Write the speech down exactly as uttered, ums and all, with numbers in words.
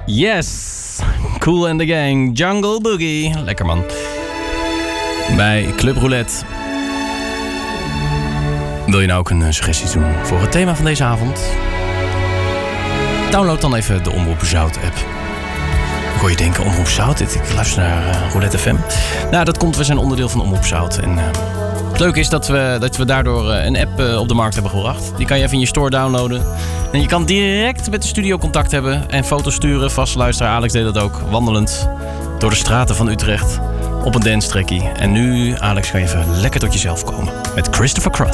Yes! Kool and the Gang, Jungle Boogie. Lekker man. Bij Club Roulette. Wil je nou ook een suggestie doen voor het thema van deze avond? Download dan even de Omroep Zout app. Ik hoor je denken, Omroep Zout? Ik luister naar uh, Roulette F M. Nou, dat komt, we zijn onderdeel van Omroep Zout. En uh, het leuke is dat we, dat we daardoor uh, een app uh, op de markt hebben gebracht. Die kan je even in je store downloaden. En je kan direct met de studio contact hebben en foto's sturen. Vaste luisteraar Alex deed dat ook. Wandelend door de straten van Utrecht op een dance trackie. En nu, Alex, ga je even lekker tot jezelf komen met Christopher Cross.